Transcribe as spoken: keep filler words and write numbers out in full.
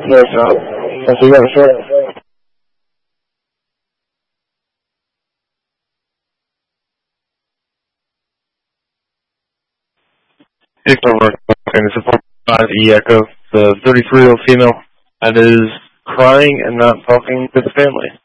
No, it's not. That's what you got to say. It's over. And it's a E Echo, the thirty-three-year-old female that is crying and not talking to the family.